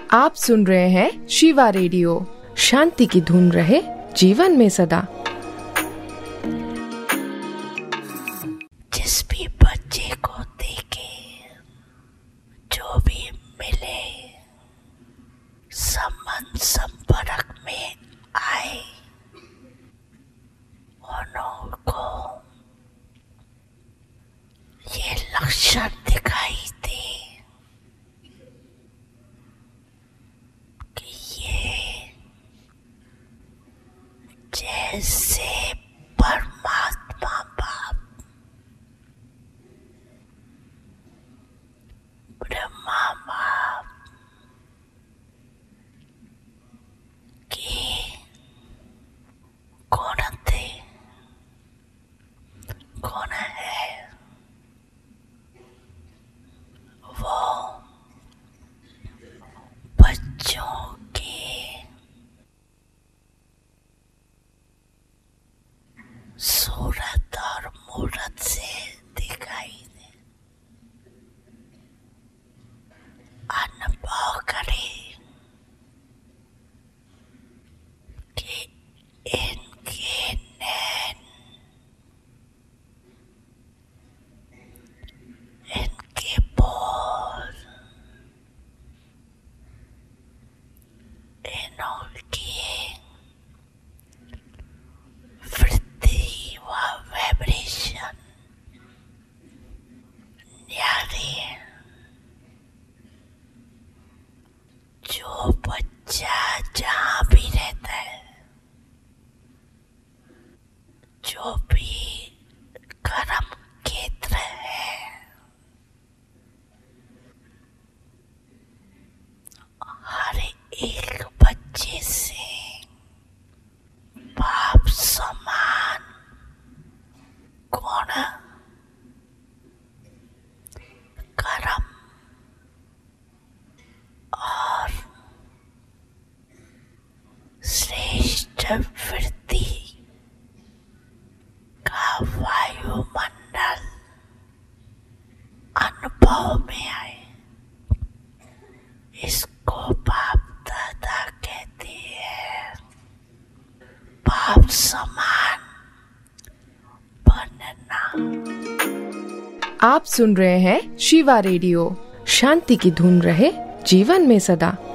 आप सुन रहे हैं शिवा रेडियो। शांति की धुन रहे जीवन में सदा। जिस भी बच्चे को देखे, जो भी मिले, संबंध संपर्क में आए, उनको ये लक्षण दिखाई दे कि ये जैसे परमात्मा बाप, ब्रह्मा बाप के गुण थे, गुण है, वो बच्चों के सूरत और मूरत से दिखाई दे, अनुभव करे कि इनके नैन, इनके बोल, इनकी वृद्धि व वाइब्रेशन न्यारी है। जो बच्चा जहाँ भी रहता है, जो भी कर्म क्षेत्र है, हर एक बच्चे से बाप समान गुण, कर्म और श्रेष्ठ वृत्ति का वायुमंडल अनुभव में आए। इसको बाप दादा कहते हैं। बाप समान बनना। आप सुन रहे हैं शिवा रेडियो। शांति की धुन रहे जीवन में सदा।